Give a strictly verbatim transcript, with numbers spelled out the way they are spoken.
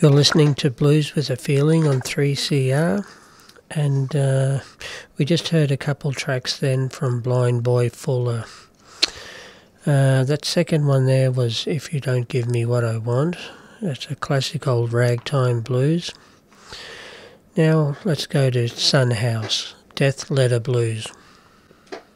You're listening to Blues with a Feeling on three C R, and uh, we just heard a couple tracks then from Blind Boy Fuller. Uh, that second one there was If You Don't Give Me What I Want. That's a classic old ragtime blues. Now let's go to Son House, Death Letter Blues.